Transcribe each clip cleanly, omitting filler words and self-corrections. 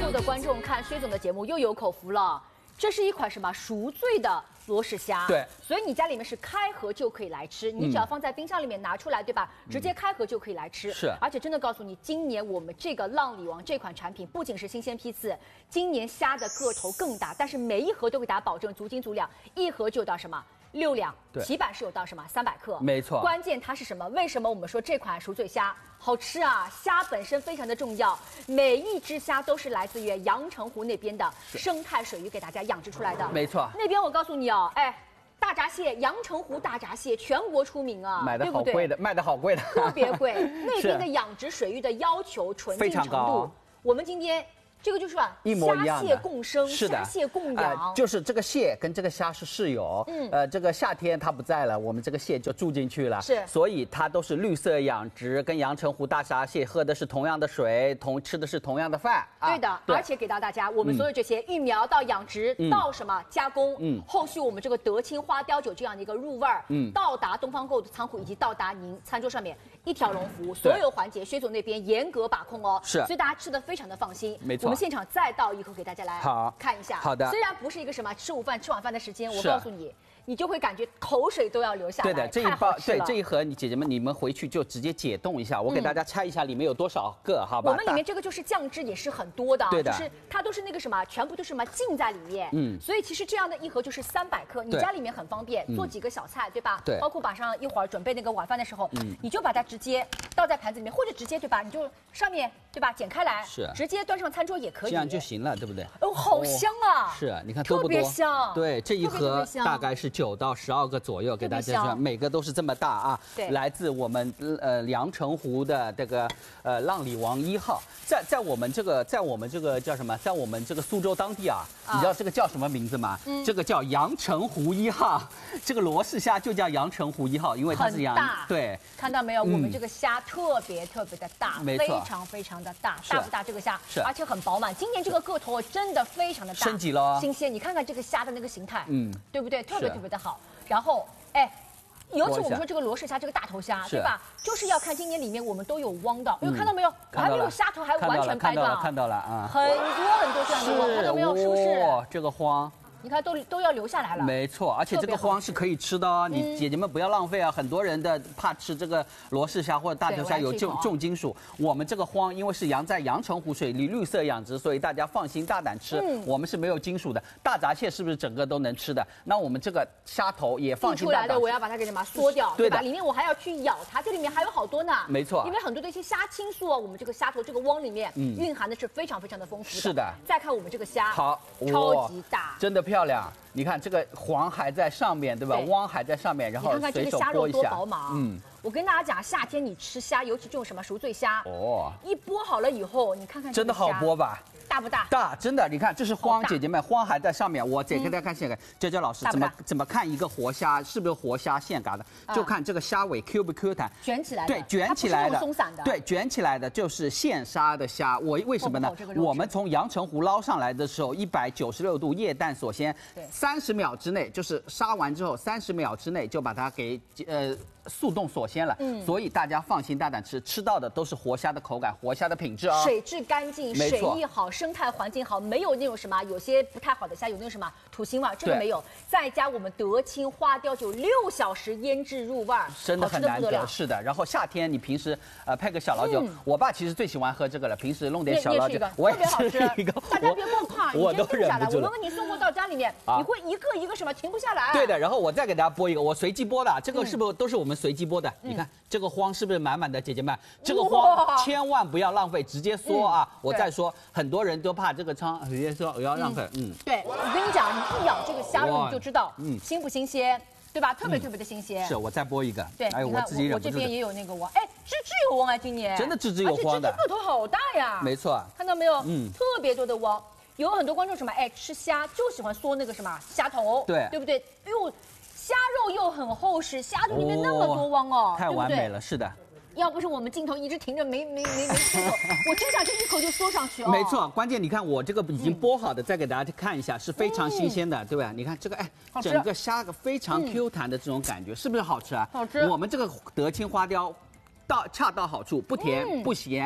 路的观众看薛总的节目又有口福了。这是一款什么赎罪的罗氏虾？ 对， 所以你家里面是开盒就可以来吃，你只要放在冰箱里面拿出来，对吧？直接开盒就可以来吃。 是， 而且真的告诉你，今年我们这个浪里王这款产品不仅是新鲜批次，今年虾的个头更大，但是每一盒都给大家保证足斤足两，一盒就有到什么6两，提板是有到什么300克， 没错。 关键它是什么？为什么我们说这款赎罪虾好吃啊？虾本身非常的重要，每一只虾都是来自于阳澄湖那边的生态水域给大家养殖出来的。 没错。 那边我告诉你哦，哎，大闸蟹，阳澄湖大闸蟹全国出名啊， 买的好贵的，卖的好贵的， 特别贵。那边的养殖水域的要求纯净程度，我们今天。这个就是吧， 一模一样的， 虾蟹共生， 是的， 虾蟹共养， 就是这个蟹跟这个虾是室友，这个夏天它不在了，我们这个蟹就住进去了， 是， 所以它都是绿色养殖，跟阳澄湖大闸蟹喝的是同样的水，吃的是同样的饭， 对的，而且给到大家，我们所有这些育苗到养殖到什么加工，后续我们这个德清花雕酒这样的一个入味儿，到达东方购的仓库以及到达您餐桌上面一条龙服务，所有环节薛总那边严格把控哦， 是， 所以大家吃的非常的放心， 没错。 我们现场再倒一口给大家来看一下。 好的。 虽然不是一个什么吃午饭、吃晚饭的时间，我告诉你，你就会感觉口水都要流下来。 对的，这一包，对这一盒，你姐姐们你们回去就直接解冻一下，我给大家拆一下里面有多少个，好吧？ 我们里面这个就是酱汁也是很多的， 对的， 就是它都是那个什么，全部都是什么浸在里面。所以其实这样的一盒就是300克，你家里面很方便，做几个小菜，对吧？ 对。 包括晚上一会儿准备那个晚饭的时候，你就把它直接倒在盘子里面，或者直接对吧？你就上面对吧？剪开来， 是直接端上餐桌也可以， 这样就行了，对不对？ 哦，好香啊！ 是，你看多不多？ 特别香。 对，这一盒大概是9到12个左右，给大家看，每个都是这么大啊。 对， 来自我们阳澄湖的这个浪里王1号，在我们这个叫什么？在我们这个苏州当地啊，你知道这个叫什么名字吗？这个叫阳澄湖1号，这个罗氏虾就叫阳澄湖1号，因为它是大。 对， 看到没有？我们这个虾特别的大，非常的大，大不大？这个虾是， 而且很饱满。今年这个个头真的非常的大， 升级了， 新鲜。你看看这个虾的那个形态，对不对？特别的好。然后，哎。尤其我们说这个罗氏虾，这个大头虾，对吧？就是要看今年里面我们都有汪的，看到没有？我还没有虾头，还完全掰断， 看到了啊， 很多这样的汪，看到没有？是不是？ 这个汪。 你看都要留下来了， 没错，而且这个荒是可以吃的哦，你姐姐们不要浪费啊！很多人的怕吃这个罗氏虾或者大头虾有重金属，我们这个荒因为是在阳澄湖水里绿色养殖，所以大家放心大胆吃，我们是没有金属的。大闸蟹是不是整个都能吃的？那我们这个虾头也放心大胆。 出来的我要把它给什么缩掉，对吧？里面我还要去咬它，这里面还有好多呢。 没错， 因为很多的一些虾青素啊，我们这个虾头这个汪里面蕴含的是非常的丰富的。 是的。 再看我们这个虾， 好， 超级大， 真的漂亮。你看这个黄还在上面，对吧？汪还在上面，然后你看看这个虾肉多饱满。我跟大家讲，夏天你吃虾，尤其这种什么赎罪虾，一剥好了以后，你看看真的好剥吧？ 大不大？ 大，真的。你看，这是荒，姐姐们，荒还在上面。我再给大家看这个，娇娇老师怎么看一个活虾是不是活虾现嘎的？就看这个虾尾 Q 不 Q 弹， 卷起来的。 对，卷起来的， 松散的。 对，卷起来的就是现杀的虾。为什么呢？我们从阳澄湖捞上来的时候，196度液氮锁鲜，30秒之内就是杀完之后30秒之内就把它给速冻锁鲜了，所以大家放心大胆吃到的都是活虾的口感，活虾的品质啊， 水质干净，水益好，生态环境好，没有那种什么有些不太好的虾，有那种什么土腥味，这个没有。再加我们德清花雕酒6小时腌制入味， 真的很难得，是的。然后夏天你平时配个小老酒，我爸其实最喜欢喝这个了，平时弄点小老酒，我也吃一个， 大家别光看， 我都忍不住了。 我问你送货到家里面，你会一个一个什么停不下来？ 对的，然后我再给大家播一个，我随机播的，这个是不是都是我们随机播的？你看这个荒是不是满满的？姐姐们，这个荒千万不要浪费，直接缩啊！我再说，很多人都怕这个仓，直接说我要浪费。 对，我跟你讲，你一咬这个虾肉你就知道，新不新鲜，对吧？特别的新鲜。 是我再播一个， 对， 哎，我自己忍不住。 我这边也有那个汪，哎，只有汪啊，今年真的只有汪的， 而且这个头好大呀。 没错， 看到没有？特别多的汪。有很多观众什么，哎，吃虾就喜欢嗦那个什么虾头，对不对？哎呦。虾肉又很厚实，虾头里面那么多汪哦， 太完美了，是的。 要不是我们镜头一直停着没吃口，我真想这一口就嗦上去哦。 没错，关键你看我这个已经剥好的，再给大家看一下，是非常新鲜的，对吧？你看这个，哎，整个虾个非常 Q 弹的这种感觉，是不是好吃啊？ 好吃。 我们这个德清花雕恰到好处，不甜不咸。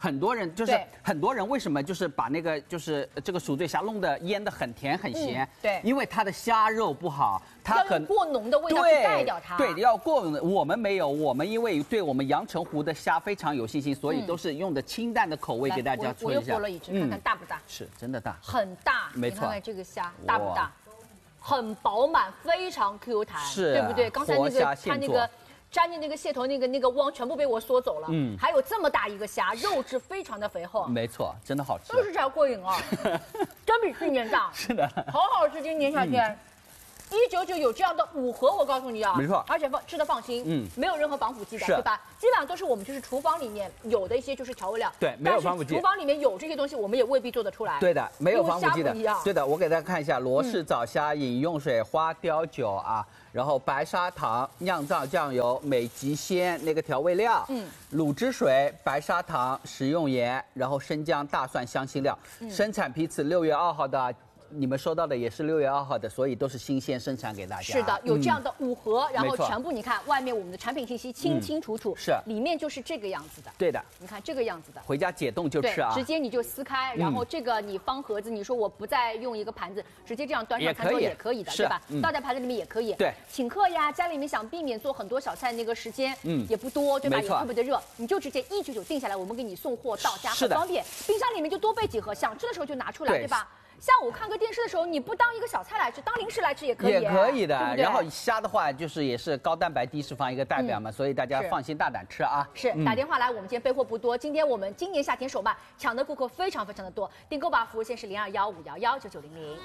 很多人为什么就是把那个就是这个蜀醉虾弄得腌得很甜很咸？ 对， 因为它的虾肉不好，它要用过浓的味道去盖掉它。 对，要过浓的。我们没有，我们因为对我们阳澄湖的虾非常有信心，所以都是用的清淡的口味给大家做一下。 我又剥了一只，看看大不大？ 是真的大， 很大。 没错， 你看看这个虾大不大？很饱满，非常 Q 弹， 是， 对不对？刚才那个它那个沾着那个蟹头那个汪全部被我嗦走了。还有这么大一个虾，肉质非常的肥厚。 没错，真的好吃。 就是才过瘾啊，真比去年大。 是的， 好好吃，今年夏天。199有这样的5盒，我告诉你啊， 没错， 而且吃的放心，没有任何防腐剂的，对吧？基本上都是我们就是厨房里面有的一些就是调味料， 对，没有防腐剂。 厨房里面有这些东西，我们也未必做得出来。 对的，没有防腐剂的。对的，我给大家看一下罗氏早虾饮用水、花雕酒啊，然后白砂糖、酿造酱油、美极鲜那个调味料，卤汁水、白砂糖、食用盐，然后生姜、大蒜、香辛料，生产批次6月2号的。你们收到的也是6月2号的，所以都是新鲜生产给大家。 是的，有这样的5盒，然后全部你看外面我们的产品信息清清楚楚， 是里面就是这个样子的。 对的， 你看这个样子的， 回家解冻就吃啊， 直接你就撕开，然后这个你方盒子，你说我不再用一个盘子，直接这样端上餐桌也可以的，对吧？倒在盘子里面也可以。 对， 请客呀，家里面想避免做很多小菜那个时间，也不多，对吧？也特别的热，你就直接199定下来，我们给你送货到家，很方便。冰箱里面就多备几盒，想吃的时候就拿出来，对吧？下午看个电视的时候，你不当一个小菜来吃，当零食来吃也可以。 也可以的。 对不对？ 然后虾的话，就是也是高蛋白低脂肪一个代表嘛，所以大家放心大胆吃啊。 是，打电话来，我们今天备货不多，今天我们今年夏天首卖，抢的顾客非常非常的多。订购吧，服务线是0215119900。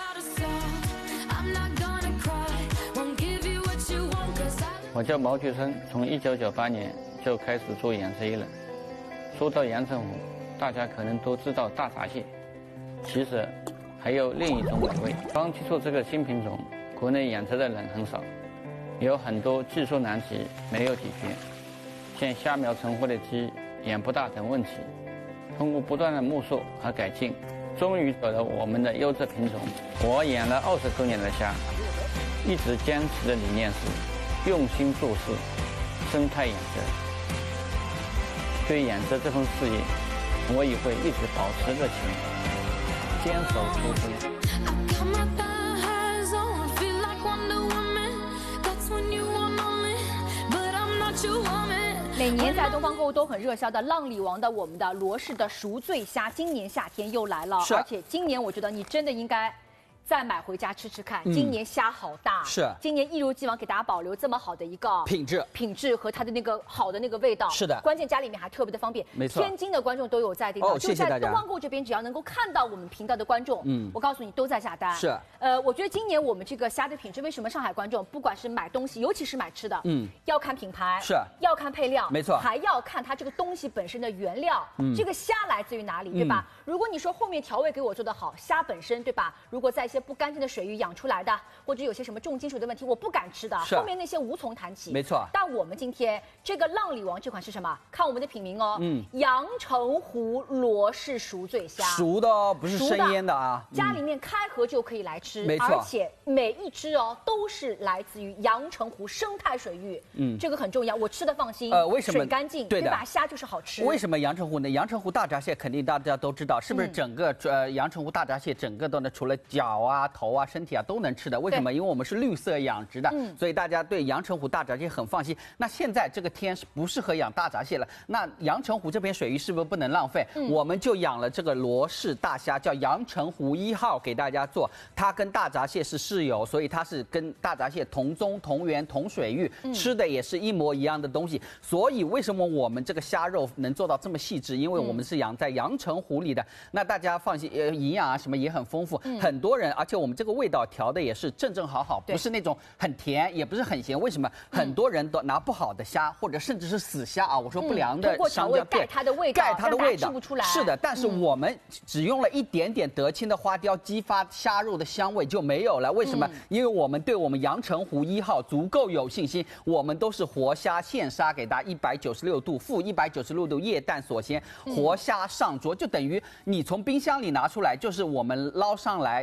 我叫毛菊生，从1998年就开始做养殖业了。说到阳澄湖，大家可能都知道大闸蟹。其实还有另一种美味。刚接触这个新品种，国内养殖的人很少，有很多技术难题没有解决，像虾苗成活的鸡、养不大等问题。通过不断的摸索和改进，终于有了我们的优质品种。我养了20多年的虾，一直坚持的理念是用心做事，生态养殖。对养殖这份事业，我也会一直保持热情。坚守初心。 每年在东方购物都很热销的浪里王的我们的罗氏的赎罪虾，今年夏天又来了，而且今年我觉得你真的应该再买回家吃吃看。今年虾好大， 是今年一如既往给大家保留这么好的一个品质和它的那个好的那个味道。 是的， 关键家里面还特别的方便。 没错， 天津的观众都有在订到， 谢谢大家。 就在东方购这边，只要能够看到我们频道的观众，我告诉你都在下单。 是， 我觉得今年我们这个虾的品质，为什么上海观众不管是买东西，尤其是买吃的，要看品牌， 是要看配料， 没错， 还要看它这个东西本身的原料，这个虾来自于哪里，对吧？如果你说后面调味给我做得好，虾本身，对吧？如果在一些不干净的水域养出来的，或者有些什么重金属的问题，我不敢吃的，后面那些无从谈起。 没错。 但我们今天这个浪里王这款是什么？看我们的品名哦，阳澄湖罗氏赎罪虾， 熟的哦，不是生腌的啊。 家里面开盒就可以来吃， 没错。 而且每一只哦都是来自于阳澄湖生态水域，这个很重要，我吃的放心。 为什么？ 水干净，对吧？虾就是好吃。 为什么阳澄湖呢？阳澄湖大闸蟹肯定大家都知道，是不是整个阳澄湖大闸蟹整个都呢，除了脚啊、头啊、身体啊都能吃的？为什么？因为我们是绿色养殖的，所以大家对阳澄湖大闸蟹很放心。那现在这个天是不适合养大闸蟹了，那阳澄湖这边水域是不是不能浪费？我们就养了这个罗氏大虾，叫阳澄湖1号，给大家做。它跟大闸蟹是室友，所以它是跟大闸蟹同宗同源同水域，吃的也是一模一样的东西。所以为什么我们这个虾肉能做到这么细致？因为我们是养在阳澄湖里的，那大家放心，营养啊什么也很丰富。很多人，而且我们这个味道调的也是正正好，不是那种很甜，也不是很咸。为什么？很多人都拿不好的虾，或者甚至是死虾啊，我说不良的商家盖它的味道，吃不出来。 是的，但是我们只用了一点点德清的花雕，激发虾肉的香味就没有了。为什么？因为我们对我们阳澄湖1号足够有信心，我们都是活虾现杀给大家，196度负196度液氮锁鲜，活虾上桌，就等于你从冰箱里拿出来，就是我们捞上来30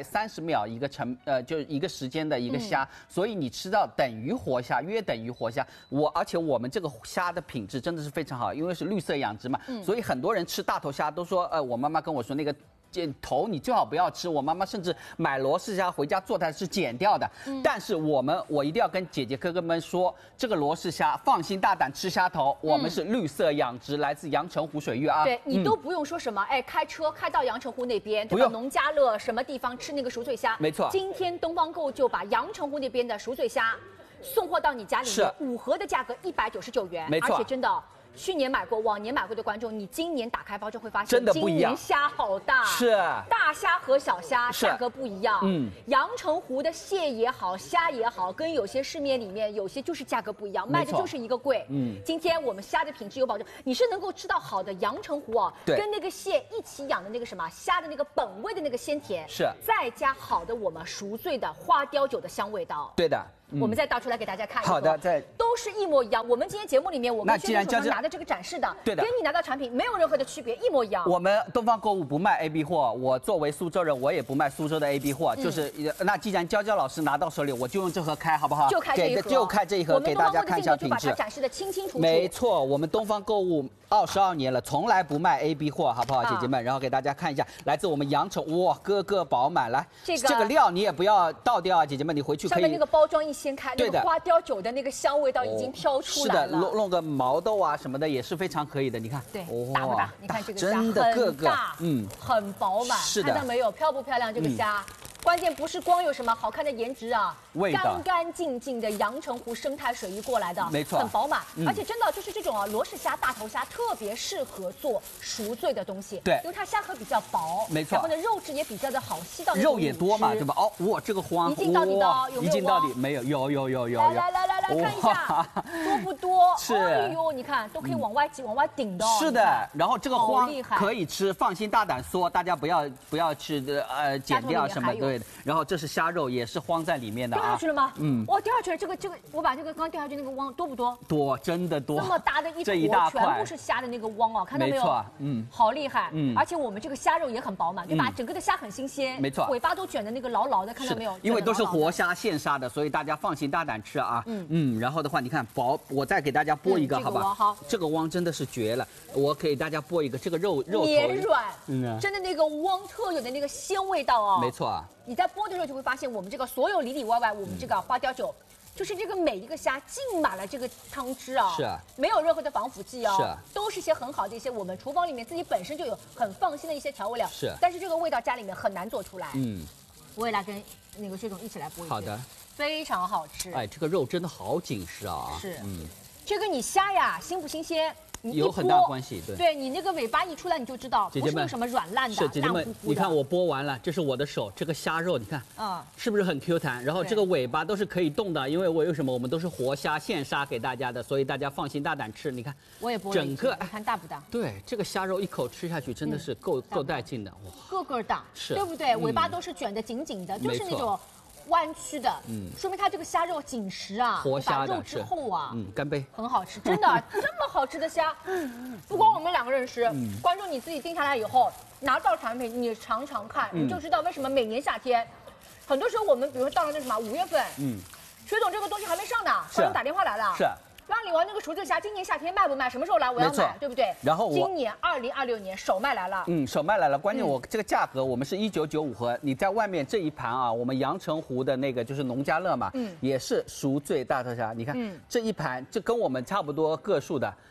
秒一个就是一个时间的一个虾，所以你吃到等于活虾，约等于活虾。而且我们这个虾的品质真的是非常好，因为是绿色养殖嘛，所以很多人吃大头虾都说，我妈妈跟我说那个。头你最好不要吃，我妈妈甚至买罗氏虾回家做它是剪掉的。但是我一定要跟姐姐哥哥们说，这个罗氏虾放心大胆吃虾头，我们是绿色养殖，来自阳澄湖水域啊。 对你都不用说什么，开车开到阳澄湖那边，对吧？农家乐什么地方吃那个熟嘴虾？ 没错。 今天东方购物就把阳澄湖那边的熟嘴虾送货到你家里面，5盒的价格199元， 没错， 而且真的。去年买过、往年买过的观众，你今年打开包装会发现， 真的不一样。 今年虾好大， 是大虾和小虾价格不一样。阳澄湖的蟹也好，虾也好，跟有些市面里面有些就是价格不一样，卖的就是一个贵。今天我们虾的品质有保证，你是能够吃到好的阳澄湖跟那个蟹一起养的那个什么虾的那个本味的那个鲜甜， 是再加好的我们熟醉的花雕酒的香味道。 对的。 我们再倒出来给大家看一个， 好的， 都是一模一样。我们今天节目里面，我跟薛总手上拿的这个展示的， 对的， 跟你拿到产品没有任何的区别，一模一样。 我们东方购物不卖 AB 货，我作为苏州人，我也不卖苏州的 AB 货，就是那既然娇娇老师拿到手里，我就用这盒开，好不好？ 就开这一盒， 就开这一盒，给大家看一下品质。 我们东方购物的镜头就把它展示的清清楚楚。 没错，我们东方购物22年了，从来不卖 AB 货，好不好，姐姐们？然后给大家看一下，来自我们阳澄，哇，个个饱满。来，这个料你也不要倒掉啊，姐姐们，你回去可以。 上面那个包装一掀开，对的。雕酒的那个香味道已经飘出来了， 是的，弄个毛豆啊什么的也是非常可以的。你看， 对，大不大？你看这个虾真的个个， 很饱满， 是的， 看到没有？漂不漂亮？这个虾。关键不是光有什么好看的颜值啊，干干净净的阳澄湖生态水域过来的， 没错， 很饱满，而且真的就是这种罗氏虾、大头虾特别适合做熟醉的东西， 对， 因为它虾壳比较薄， 没错， 然后呢肉质也比较的好吸到， 肉也多嘛，对吧？哇，这个黄一镜到底的，有没有？ 一镜到底没有，有。 来看一下，多不多？ 是， 哎呦，你看都可以往外挤、往外顶的。 是的，然后这个黄可以吃，放心大胆说，大家不要去剪掉什么对的。然后这是虾肉，也是荒在里面的啊。 掉下去了吗？哇，掉下去了！这个，我把这个刚掉下去那个汪多不多？ 多，真的多。 这么大的一坨，全部是虾的那个汪看到没有？ 没错， 好厉害。而且我们这个虾肉也很饱满，对吧？整个的虾很新鲜， 没错， 尾巴都卷的那个牢牢的，看到没有？ 因为都是活虾现杀的，所以大家放心大胆吃啊。然后的话，你看薄，我再给大家剥一个，好吧？ 好， 这个汪真的是绝了，我给大家剥一个，这个肉绵软，真的那个汪特有的那个鲜味道哦。 没错啊。 你在剥的时候就会发现，我们这个所有里里外外，我们这个花雕酒，就是这个每一个虾浸满了这个汤汁啊， 是没有任何的防腐剂哦， 是， 都是一些很好的一些我们厨房里面自己本身就有很放心的一些调味料， 是， 但是这个味道家里面很难做出来。我也来跟那个薛总一起来剥一个， 好的， 非常好吃。 哎，这个肉真的好紧实啊， 是，这个你虾呀新不新鲜？ 有很大关系， 对你那个尾巴一出来你就知道，不是那什么软烂的， 是姐姐们，你看我剥完了，这是我的手，这个虾肉你看，是不是很 Q 弹？然后这个尾巴都是可以动的，因为我有什么，我们都是活虾现杀给大家的，所以大家放心大胆吃。你看， 我也剥整个， 你看大不大？ 对，这个虾肉一口吃下去真的是够带劲的，哇， 个大， 是， 对不对？尾巴都是卷得紧紧的，就是那种。弯曲的，说明它这个虾肉紧实啊， 活虾的， 肉质厚啊， 干杯， 很好吃，真的，这么好吃的虾，不光我们两个人吃，观众你自己定下来以后，拿到产品你尝尝看，你就知道为什么每年夏天，很多时候我们比如说到了那什么5月份，薛总这个东西还没上呢，观众打电话来了， 是。 让你玩那个熟醉虾，今年夏天卖不卖？什么时候来？我要买，对不对？ 然后今年2026年首卖来了。 首卖来了。关键我这个价格，我们是1995盒。你在外面这一盘啊，我们阳澄湖的那个就是农家乐嘛，也是熟醉大头虾。你看这一盘，这跟我们差不多个数的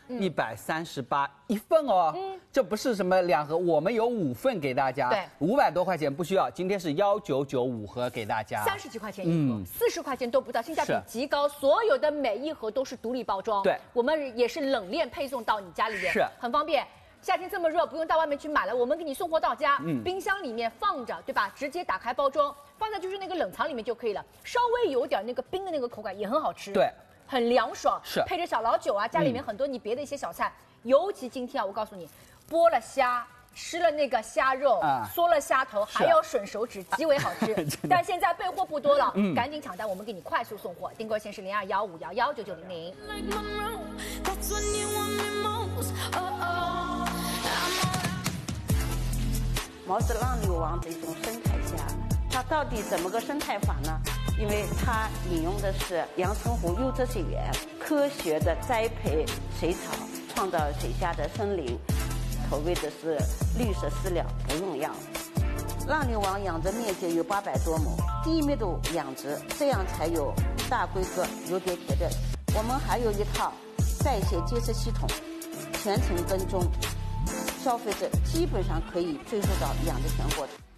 ，138一份哦。这不是什么2盒，我们有5份给大家，对，500多块钱不需要。今天是1995盒给大家 ，30几块钱一盒，40块钱都不到，性价比极高。所有的每一盒都是独立包装， 对， 我们也是冷链配送到你家里面， 是很方便。夏天这么热，不用到外面去买了，我们给你送货到家，冰箱里面放着，对吧？直接打开包装，放在就是那个冷藏里面就可以了。稍微有点那个冰的那个口感也很好吃， 对， 很凉爽， 是配着小老酒啊，家里面很多你别的一些小菜，尤其今天啊，我告诉你，剥了虾。吃了那个虾肉，嗦了虾头，还要吮手指，极为好吃。但现在备货不多了，赶紧抢单，我们给你快速送货。订购线是0215119900。 毛是浪流王的一种生态虾，它它到底怎么个生态法呢？因为它引用的是阳澄湖优质水源，科学的栽培水草，创造水下的森林，投喂的是绿色饲料，不用药。浪流王养殖面积有800多亩，低密度养殖，这样才有大规格有点铁的。我们还有一套在线监测系统，全程跟踪，消费者基本上可以追溯到养殖全过程。